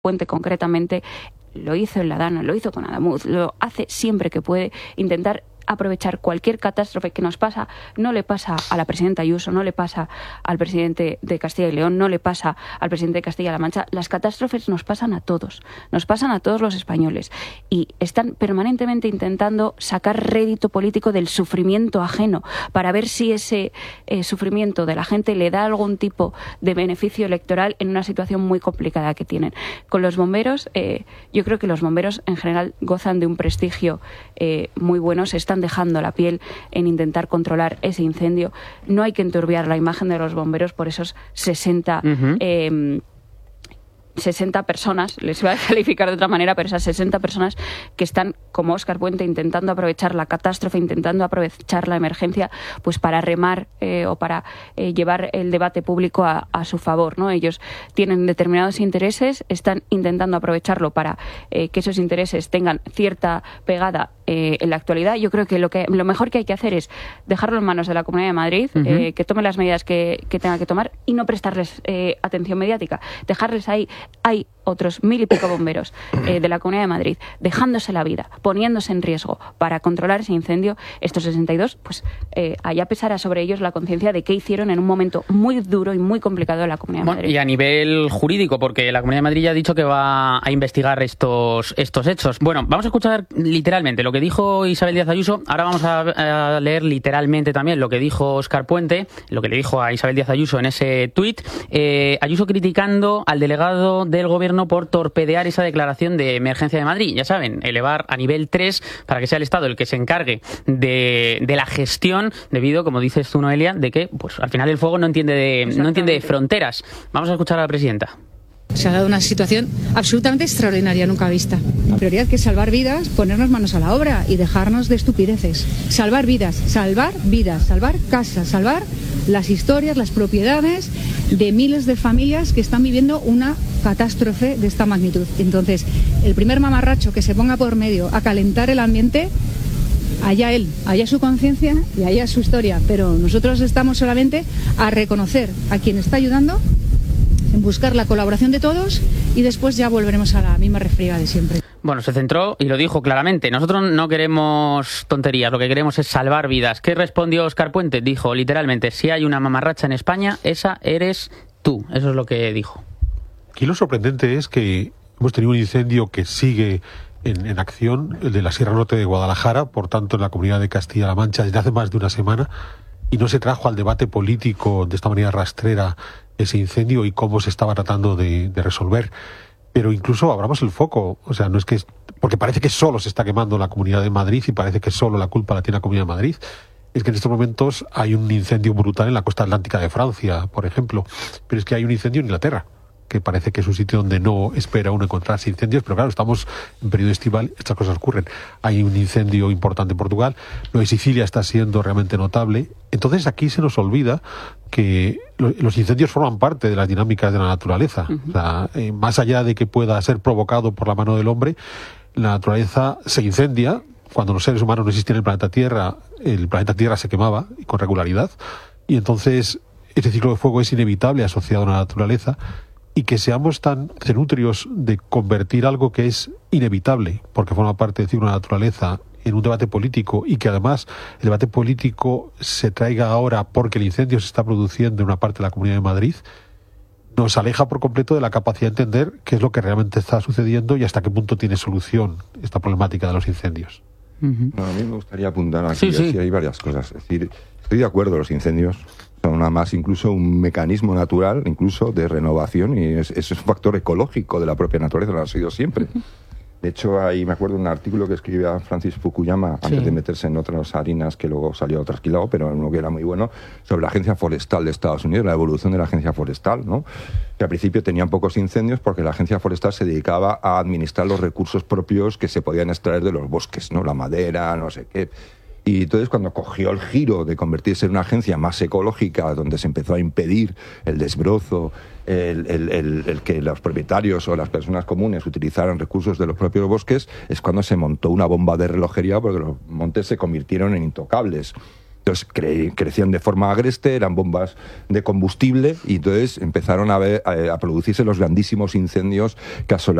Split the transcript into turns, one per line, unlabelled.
Puente concretamente lo hizo en la Dana, lo hizo con Adamuz, lo hace siempre que puede, intentar aprovechar cualquier catástrofe que nos pasa. No le pasa a la presidenta Ayuso, no le pasa al presidente de Castilla y León, no le pasa al presidente de Castilla-La Mancha. Las catástrofes nos pasan a todos los españoles, y están permanentemente intentando sacar rédito político del sufrimiento ajeno para ver si ese sufrimiento de la gente le da algún tipo de beneficio electoral en una situación muy complicada que tienen. Con los bomberos, yo creo que los bomberos en general gozan de un prestigio muy bueno, se están dejando la piel en intentar controlar ese incendio. No hay que enturbiar la imagen de los bomberos por esos 60 personas, les voy a calificar de otra manera, pero esas 60 personas que están, como Óscar Puente, intentando aprovechar la catástrofe, intentando aprovechar la emergencia, pues para remar o para llevar el debate público a su favor, ¿no? Ellos tienen determinados intereses, están intentando aprovecharlo para que esos intereses tengan cierta pegada en la actualidad. Yo creo que lo mejor que hay que hacer es dejarlo en manos de la Comunidad de Madrid, que tome las medidas que tenga que tomar y no prestarles atención mediática, dejarles ahí. Hay otros 1000 y pico bomberos de la Comunidad de Madrid dejándose la vida, poniéndose en riesgo para controlar ese incendio. Estos 62, pues allá pesará sobre ellos la conciencia de qué hicieron en un momento muy duro y muy complicado de la Comunidad de Madrid.
Y a nivel jurídico, porque la Comunidad de Madrid ya ha dicho que va a investigar estos hechos. Bueno, vamos a escuchar literalmente lo que dijo Isabel Díaz Ayuso. Ahora vamos a leer literalmente también lo que dijo Óscar Puente, lo que le dijo a Isabel Díaz Ayuso en ese tuit. Ayuso criticando al delegado del Gobierno por torpedear esa declaración de emergencia de Madrid. Ya saben, elevar a nivel 3 para que sea el Estado el que se encargue de la gestión, debido, como dices tú, Noelia, de que pues al final el fuego no entiende de fronteras. Vamos a escuchar a la presidenta.
Se ha dado una situación absolutamente extraordinaria, nunca vista. La prioridad que es salvar vidas, ponernos manos a la obra y dejarnos de estupideces. Salvar vidas, salvar casas, salvar las historias, las propiedades de miles de familias que están viviendo una catástrofe de esta magnitud. Entonces, el primer mamarracho que se ponga por medio a calentar el ambiente, allá él, allá su conciencia y allá su historia. Pero nosotros estamos solamente a reconocer a quien está ayudando, en buscar la colaboración de todos, y después ya volveremos a la misma refriega de siempre.
Bueno, se centró y lo dijo claramente. Nosotros no queremos tonterías, lo que queremos es salvar vidas. ¿Qué respondió Óscar Puente? Dijo literalmente: si hay una mamarracha en España, esa eres tú. Eso es lo que dijo.
Aquí lo sorprendente es que hemos tenido un incendio que sigue en acción, el de la Sierra Norte de Guadalajara, por tanto en la Comunidad de Castilla-La Mancha, desde hace más de una semana, y no se trajo al debate político de esta manera rastrera ese incendio y cómo se estaba tratando de resolver. Pero incluso abramos el foco, o sea, no es que... porque parece que solo se está quemando la Comunidad de Madrid y parece que solo la culpa la tiene la Comunidad de Madrid. Es que en estos momentos hay un incendio brutal en la costa atlántica de Francia, por ejemplo, pero es que hay un incendio en Inglaterra, que parece que es un sitio donde no espera uno encontrarse incendios, pero claro, estamos en periodo estival, estas cosas ocurren. Hay un incendio importante en Portugal, lo de Sicilia está siendo realmente notable. Entonces aquí se nos olvida que los incendios forman parte de las dinámicas de la naturaleza. O sea, más allá de que pueda ser provocado por la mano del hombre, la naturaleza se incendia. Cuando los seres humanos no existían en el planeta Tierra se quemaba con regularidad, y entonces ese ciclo de fuego es inevitable asociado a la naturaleza. Y que seamos tan cenutrios de convertir algo que es inevitable, porque forma parte del ciclo de la naturaleza, en un debate político, y que además el debate político se traiga ahora porque el incendio se está produciendo en una parte de la Comunidad de Madrid, nos aleja por completo de la capacidad de entender qué es lo que realmente está sucediendo y hasta qué punto tiene solución esta problemática de los incendios.
No, a mí me gustaría apuntar aquí, sí. Hay varias cosas. Es decir, estoy de acuerdo, los incendios son nada más incluso un mecanismo natural, incluso de renovación, y es un factor ecológico de la propia naturaleza, lo ha sido siempre. De hecho, ahí me acuerdo de un artículo que escribía Francis Fukuyama antes de meterse en otras harinas, que luego salió trasquilado, pero uno que era muy bueno, sobre la Agencia Forestal de Estados Unidos, la evolución de la Agencia Forestal, ¿no? Que al principio tenían pocos incendios porque la Agencia Forestal se dedicaba a administrar los recursos propios que se podían extraer de los bosques, ¿no? La madera, no sé qué. Y entonces, cuando cogió el giro de convertirse en una agencia más ecológica, donde se empezó a impedir el desbrozo, el que los propietarios o las personas comunes utilizaran recursos de los propios bosques, es cuando se montó una bomba de relojería, porque los montes se convirtieron en intocables. Entonces crecían de forma agreste, eran bombas de combustible y entonces empezaron a producirse los grandísimos incendios que asolaron